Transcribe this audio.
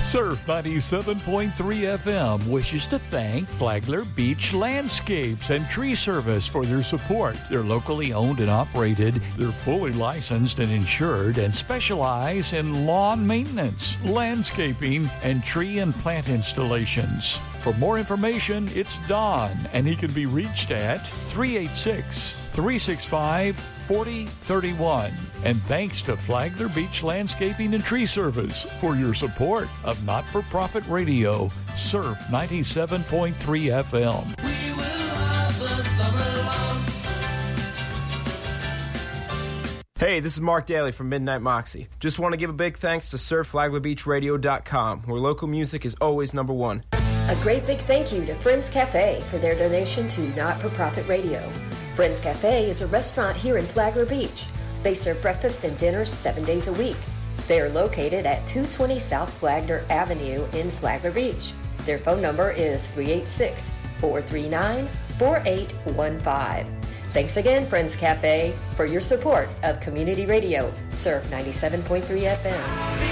Surf 97.3 FM wishes to thank Flagler Beach Landscapes and Tree Service for their support. They're locally owned and operated. They're fully licensed and insured and specialize in lawn maintenance, landscaping, and tree and plant installations. For more information, it's Don, and he can be reached at 386-365-4031. And thanks to Flagler Beach Landscaping and Tree Service for your support of not-for-profit radio, Surf 97.3 FM. We will love the summer long. Hey, this is Mark Daly from Midnight Moxie. Just want to give a big thanks to SurfFlaglerBeachRadio.com, where local music is always number one. A great big thank you to Friends Cafe for their donation to Not-for-Profit Radio. Friends Cafe is a restaurant here in Flagler Beach. They serve breakfast and dinners 7 days a week. They are located at 220 South Flagler Avenue in Flagler Beach. Their phone number is 386-439-4815. Thanks again, Friends Cafe, for your support of community radio, Surf 97.3 FM.